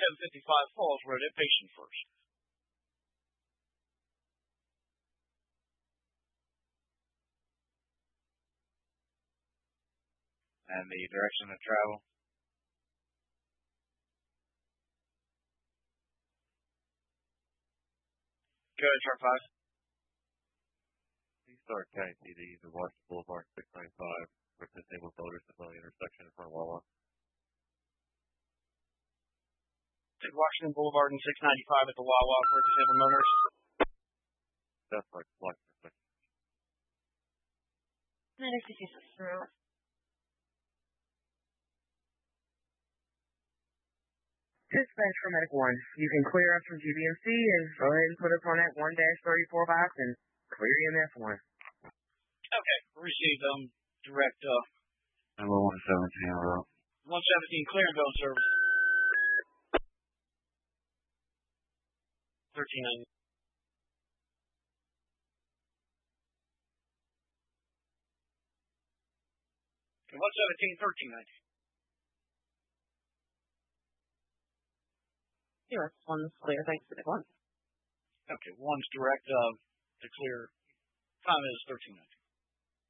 1055 Falls Road at Patient First. And the direction of travel? Go ahead, Chart 5. Start County PD to Washington Boulevard 695 for disabled voters at the intersection in front of Wawa. Take Washington Boulevard and 695 at the Wawa for disabled motorists. That's like Washington. Dispatch for Medic 1. You can clear us from GBMC and go ahead and put us on that 1-34 box and clear EMS 1. Okay, received direct Number 117 route. 117 clear and going service. 1390. Okay, 117, 1390. Yes, one's clear. Thanks for the one. Okay, one's direct to clear. Time is 1390.